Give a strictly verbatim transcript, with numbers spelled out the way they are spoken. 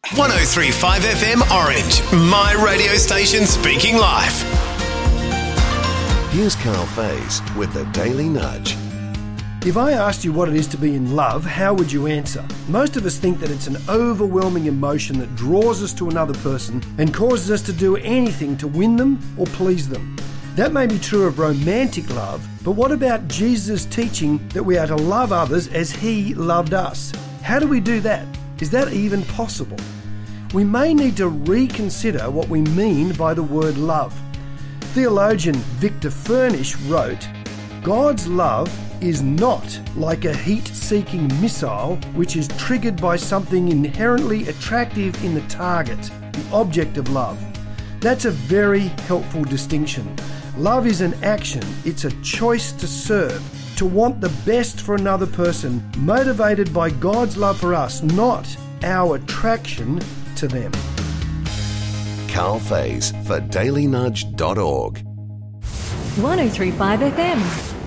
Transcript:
one oh three point five F M Orange, my radio station speaking life. Here's Carl Faze with the Daily Nudge. If I asked you what it is to be in love, how would you answer? Most of us think that it's an overwhelming emotion that draws us to another person and causes us to do anything to win them or please them. That may be true of romantic love, but what about Jesus' teaching that we are to love others as he loved us? How do we do that? Is that even possible? We may need to reconsider what we mean by the word love. Theologian Victor Furnish wrote, God's love is not like a heat-seeking missile which is triggered by something inherently attractive in the target, the object of love. That's a very helpful distinction. Love is an action. It's a choice to serve, to want the best for another person, motivated by God's love for us, not our attraction to them. Carl Faze for daily nudge dot org. one oh three point five F M.